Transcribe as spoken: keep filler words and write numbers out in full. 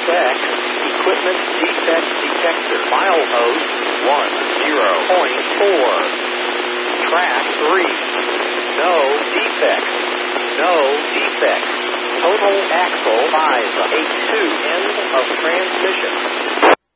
X, equipment defect detector. Mile post one zero point four. Track three. No defects. No defects. Total axle five eight two. End of transmission.